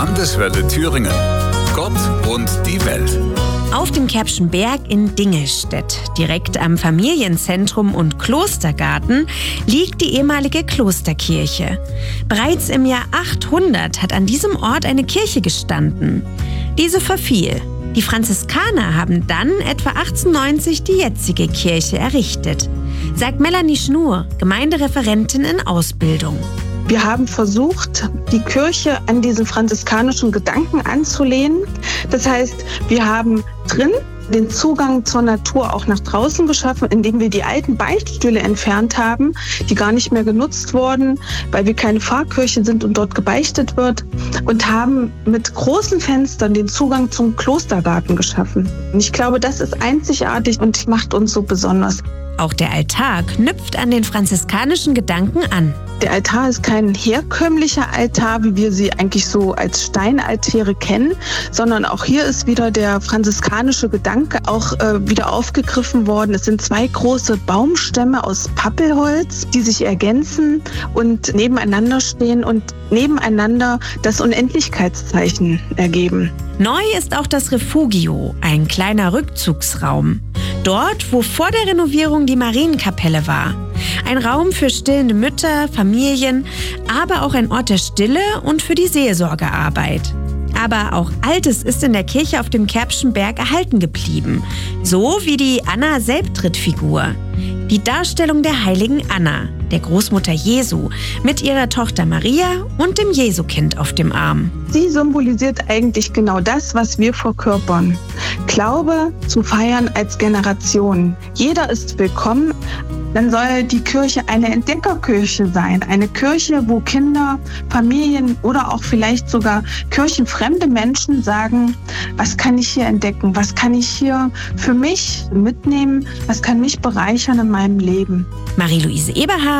Landeswelle Thüringen. Gott und die Welt. Auf dem Kerbschen Berg in Dingelstedt, direkt am Familienzentrum und Klostergarten, liegt die ehemalige Klosterkirche. Bereits im Jahr 800 hat an diesem Ort eine Kirche gestanden. Diese verfiel. Die Franziskaner haben dann etwa 1890 die jetzige Kirche errichtet, sagt Melanie Schnur, Gemeindereferentin in Ausbildung. Wir haben versucht, die Kirche an diesen franziskanischen Gedanken anzulehnen. Das heißt, wir haben drin den Zugang zur Natur auch nach draußen geschaffen, indem wir die alten Beichtstühle entfernt haben, die gar nicht mehr genutzt wurden, weil wir keine Pfarrkirche sind und dort gebeichtet wird, und haben mit großen Fenstern den Zugang zum Klostergarten geschaffen. Und ich glaube, das ist einzigartig und macht uns so besonders. Auch der Altar knüpft an den franziskanischen Gedanken an. Der Altar ist kein herkömmlicher Altar, wie wir sie eigentlich so als Steinaltäre kennen, sondern auch hier ist wieder der franziskanische Gedanke auch wieder aufgegriffen worden. Es sind 2 große Baumstämme aus Pappelholz, die sich ergänzen und nebeneinander stehen und nebeneinander das Unendlichkeitszeichen ergeben. Neu ist auch das Refugio, ein kleiner Rückzugsraum. Dort, wo vor der Renovierung die Marienkapelle war. Ein Raum für stillende Mütter, Familien, aber auch ein Ort der Stille und für die Seelsorgearbeit. Aber auch Altes ist in der Kirche auf dem Kerbschen Berg erhalten geblieben. So wie die Anna-Selbtrittfigur. Die Darstellung der heiligen Anna, der Großmutter Jesu, mit ihrer Tochter Maria und dem Jesukind auf dem Arm. Sie symbolisiert eigentlich genau das, was wir verkörpern. Glaube zu feiern als Generation. Jeder ist willkommen. Dann soll die Kirche eine Entdeckerkirche sein. Eine Kirche, wo Kinder, Familien oder auch vielleicht sogar kirchenfremde Menschen sagen, was kann ich hier entdecken? Was kann ich hier für mich mitnehmen? Was kann mich bereichern in meinem Leben? Marie-Louise Eberhard.